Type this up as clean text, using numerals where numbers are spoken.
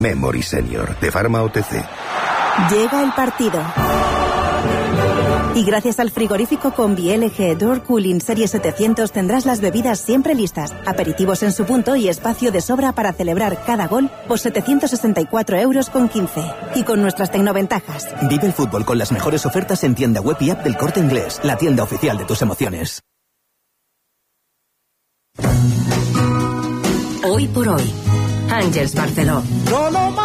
Memory Senior, de Pharma OTC. Llega el partido. Y gracias al frigorífico Combi LG Door Cooling Serie 700 tendrás las bebidas siempre listas, aperitivos en su punto y espacio de sobra para celebrar cada gol por 764,15 €. Y con nuestras tecnoventajas. Vive el fútbol con las mejores ofertas en tienda web y app del Corte Inglés, la tienda oficial de tus emociones. Hoy por hoy, Àngels Barceló.